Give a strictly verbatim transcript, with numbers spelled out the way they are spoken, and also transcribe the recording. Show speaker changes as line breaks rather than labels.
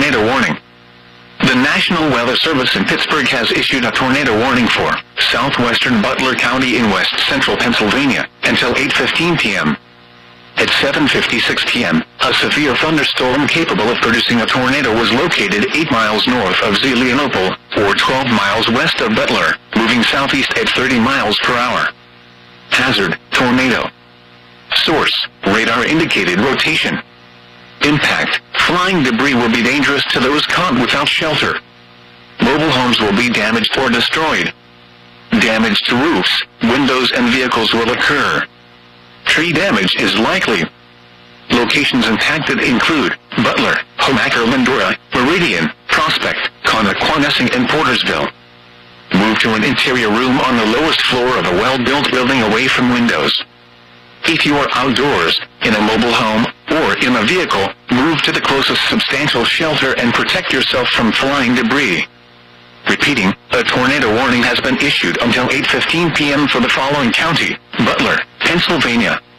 tornado warning. The National Weather Service in Pittsburgh has issued a tornado warning for southwestern Butler County in west-central Pennsylvania until eight fifteen p m At seven fifty-six p m, a severe thunderstorm capable of producing a tornado was located eight miles north of Zelienople, or twelve miles west of Butler, moving southeast at thirty miles per hour. Hazard: tornado. Source: radar indicated rotation. Impact: flying debris will be dangerous to those caught without shelter. Mobile homes will be damaged or destroyed. Damage to roofs, windows and vehicles will occur. Tree damage is likely. Locations impacted include Butler, Homaker, Lindora, Meridian, Prospect, Connequanessing and Portersville. Move to an interior room on the lowest floor of a well-built building away from windows. If you are outdoors, in a mobile home, or in a vehicle, move to the closest substantial shelter and protect yourself from flying debris. Repeating, a tornado warning has been issued until eight fifteen p m for the following county: Butler, Pennsylvania,